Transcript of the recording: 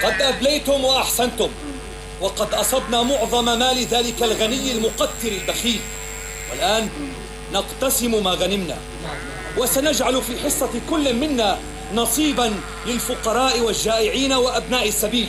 قد أبليتم وأحسنتم، وقد أصبنا معظم مال ذلك الغني المقتر البخيل، والآن نقتسم ما غنمنا، وسنجعل في حصة كل منا نصيبا للفقراء والجائعين وأبناء السبيل.